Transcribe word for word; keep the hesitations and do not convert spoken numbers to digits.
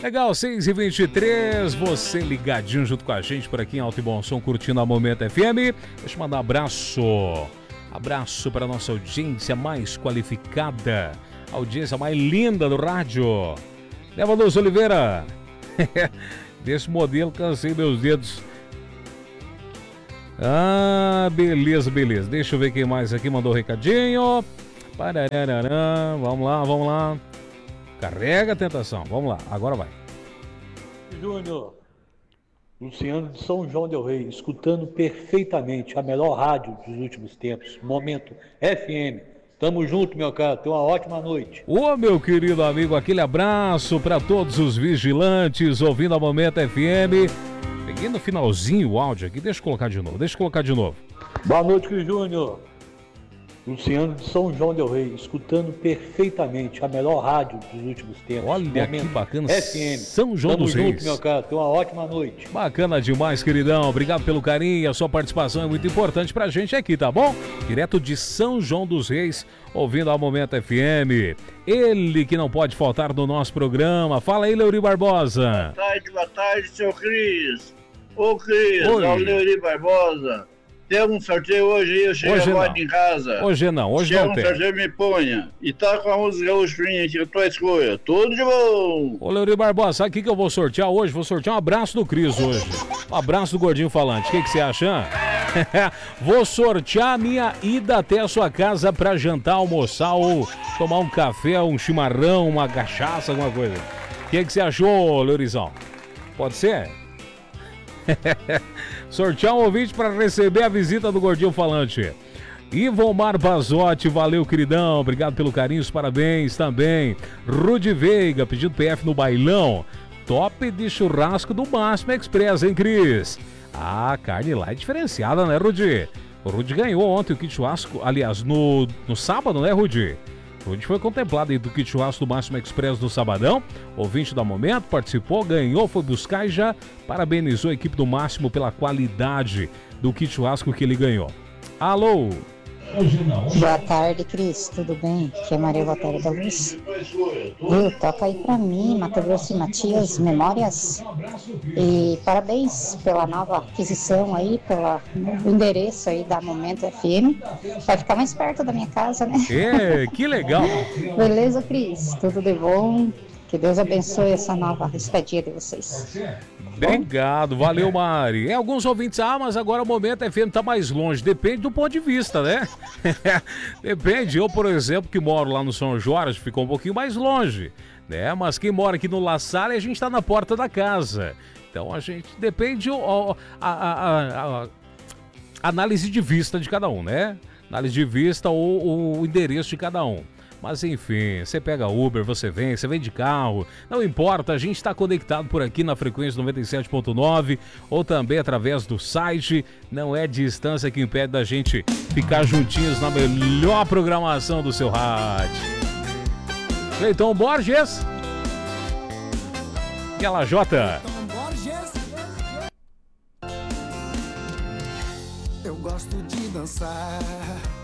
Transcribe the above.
Legal, seis e vinte e três, você ligadinho junto com a gente por aqui em Alto e Bom Som, curtindo a Momento F M. Deixa eu mandar um abraço, abraço para a nossa audiência mais qualificada, audiência mais linda do rádio. Leva Luz Oliveira, desse modelo cansei meus dedos. Ah, beleza, beleza. Deixa eu ver quem mais aqui mandou o recadinho. Parararã, vamos lá, vamos lá. Carrega a tentação, vamos lá, agora vai. Júnior, Luciano de São João del Rei, escutando perfeitamente a melhor rádio dos últimos tempos, Momento F M. Tamo junto, meu cara, tenha uma ótima noite. Ô, meu querido amigo, aquele abraço para todos os vigilantes ouvindo a Momento F M. Peguei no finalzinho o áudio aqui, deixa eu colocar de novo, deixa eu colocar de novo. Boa noite, Cris Júnior. Luciano de São João del Rei, escutando perfeitamente a melhor rádio dos últimos tempos. Olha Momento que bacana, F M. São João Tamo dos junto, Reis. meu cara, tenha uma ótima noite. Bacana demais, queridão. Obrigado pelo carinho. A sua participação é muito importante pra gente aqui, tá bom? Direto de São João dos Reis, ouvindo a Momento F M. Ele que não pode faltar no nosso programa. Fala aí, Leuri Barbosa. Boa tarde, boa tarde, seu Cris. Ô, Cris, Oi. é o Leuri Barbosa. Tem um sorteio hoje aí, eu chego Hoje agora não. em casa. Hoje não, hoje Chega não um tem. sorteio, me ponha. E tá com a música gaúchinha que eu tô escolha. Tudo de bom. Ô, Leuri Barbosa, sabe o que, que eu vou sortear hoje? Vou sortear um abraço do Cris hoje. Um abraço do Gordinho Falante. O que, que você acha? Vou sortear a minha ida até a sua casa pra jantar, almoçar ou tomar um café, um chimarrão, uma cachaça, alguma coisa. O que, que você achou, Leurizão? Pode ser? Sortear um ouvinte para receber a visita do Gordinho Falante. Ivomar Bazotti, valeu, queridão. Obrigado pelo carinho, os parabéns também. Rudy Veiga, pedindo P F no bailão. Top de churrasco do Máximo Express, hein, Cris? Ah, carne lá é diferenciada, né, Rudy? O Rudy ganhou ontem o kit churrasco, aliás, no, no sábado, né, Rudy? O Rudy foi contemplado aí do kit churrasco do Máximo Express do Sabadão. Ouvinte da Momento, participou, ganhou, foi buscar e já parabenizou a equipe do Máximo pela qualidade do kit churrasco que ele ganhou. Alô? Boa tarde, Cris. Tudo bem? Aqui é Maria Valéria da Luz. Viu? Toca aí pra mim, Mato Grosso e Matias, Memórias. E parabéns pela nova aquisição aí, pelo endereço aí da Momento F M. Vai ficar mais perto da minha casa, né? É, que legal. Beleza, Cris? Tudo de bom? Que Deus abençoe essa nova estadia de vocês. Obrigado, valeu, Mari. É, alguns ouvintes, ah, mas agora o Momento F M tá mais longe. Depende do ponto de vista, né? Depende. Eu, por exemplo, que moro lá no São Jorge, ficou um pouquinho mais longe, né? Mas quem mora aqui no La Salle, a gente tá na porta da casa. Então a gente depende ó, a, a, a, a análise de vista de cada um, né? Análise de vista ou o endereço de cada um. Mas enfim, você pega Uber, você vem, você vem de carro, não importa, a gente está conectado por aqui na frequência noventa e sete ponto nove ou também através do site, não é distância que impede da gente ficar juntinhos na melhor programação do seu rádio. Cleiton Borges e a Lajota. Eu gosto de dançar